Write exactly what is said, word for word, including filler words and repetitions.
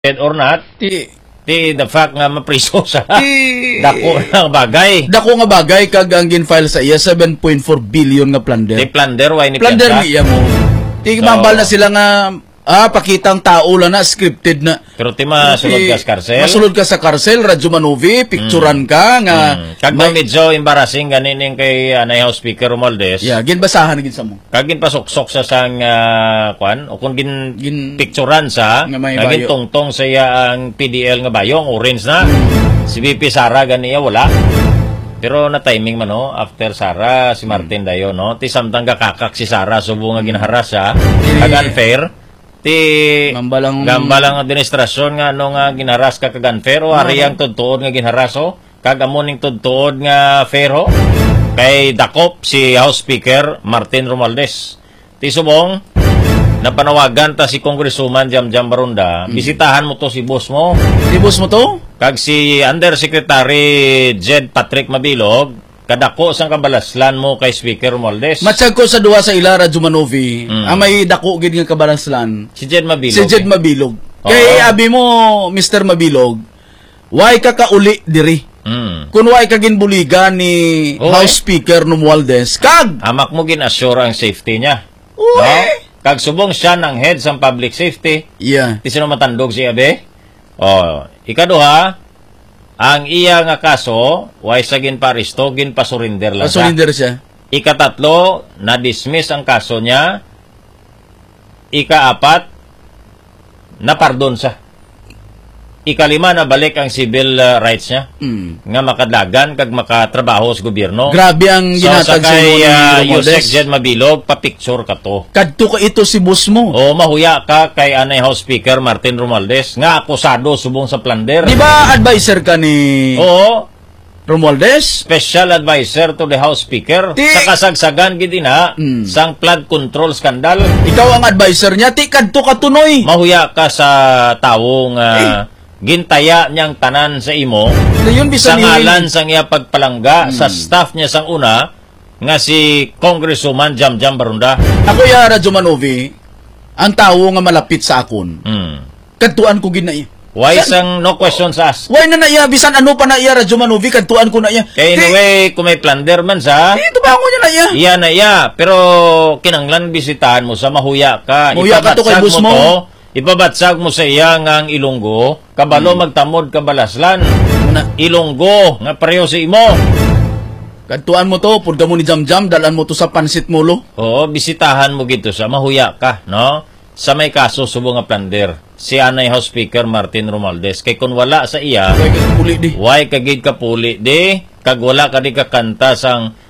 or not, Ti, ti the fact nga mapriso sa ti, dako nga bagay. dako nga bagay kag ang ginfile sa iya seven point four billion nga plunder. Ti plunder, why ni Plunder piyansa? niya mo. Ti So, mambal na sila nga ah pakitang tao lang na scripted na. Pero ti masulod ka sa karsel. Masulod ka sa karsel, Radyo Manovi, picturean ka nga Mm. Kag may medyo embarrassing ganin kay anay House Speaker Romualdez. yeah, ginbasahan gid sa mo. Kag ginpasuksok sa sang uh, kwan o kung gin, Gin- picturean sa Nga may kagin bayo. tungtong sa iya ang P D L nga bayong orange na. Si V P Sara ganiya wala. Pero na timing man no after Sara si Martin dayo no ti samtang kakakak si Sara subo nga ginharas siya kag unfair ti Mambalang gambalang administrasyon nga ano nga ginharas ka kag unfair o ari ang tudtuod nga ginharas o kag amoning tudtuod nga fair ho kay dakop si House Speaker Martin Romualdez ti subong napanawagan ta si Congresswoman Jam Jam Barunda bisitahan mo to si boss mo Tibos mo to? kag si Undersecretary Jed Patrick Mabilog kadako sang kabalaslan mo kay Speaker Romualdez. Matsag ko sa duha sa ila Radyo Manovi, Mm. ang may dako gid nga kabalaslan. Si Jed Mabilog. Si Jed Mabilog. Oo. Kay abi mo, Mister Mabilog, why ka kauli diri? Mm. Kung why ka ginbuligan ni Oo, House eh. Speaker Romualdez, kag Amak mo gin-assure ang safety niya. Uy! No? Kag subong siya ng head sa public safety. yeah. Ti sino matandog si Abe? Oh, ikaduha, ang iya nga kaso, way sa ginparisto, ginpasurrender lang siya. Pasolinder siya. Ikatatlo, na-dismiss ang kaso niya. Ikaapat, na-pardon siya. Ikalima, na balik ang civil uh, rights niya. Mm. Nga makadagan kag makatrabaho sa gobyerno. Grabe ang So, ginatag sa sa kay mo ni uh, Romualdez. Yusek Jed Mabilog, pa-picture ka to. Kadto ka ito si boss mo. O mahuya ka kay anay House Speaker Martin Romualdez nga akusado subong sa plunder. Di ba advisor ka ni Oo, Romualdez? special advisor to the House Speaker Di- sa kasagsagan gid ina Mm. sang flood control scandal. Ikaw ang advisor niya, ti kadto ka tunoy. Mahuya ka sa tawong uh, gintaya niyang tanan sa imo Yun sa bisan ni ngalan sang iya pagpalangga sa staff niya sang una nga si Congresswoman Jam Jam Barunda. Ako ya Radyo Manovi, ang tawo nga malapit sa akon. Mm. Kadtuan ko gid na iya. Why sang no questions asked? Why na na iya bisan ano pa na iya Radyo Manovi, kadtuan ko na iya. Kaya anyway, kung may plunder man sa, Dito ba ako niya na iya? iya na iya. Pero kinanglan bisitahan mo sa mahuya ka. Mahuya ka to kay Ipabatsag boss mo. to, ipabatsag mo sa iya nga ang Ilonggo, kabalo magtamod ka balaslan. Na, Ilonggo, nga pareho sa imo. kadtuan mo to, pud mo ni Jam Jam, dalan mo to sa pansit mulo. Oo, bisitahan mo gito sa mahuya ka, no? Sa may kaso subo nga plunder. Si anay House Speaker Martin Romualdez. Kay kung wala sa iya, Kaya ka puli di. why kagid ka puli di? Kag wala ka di kakanta sang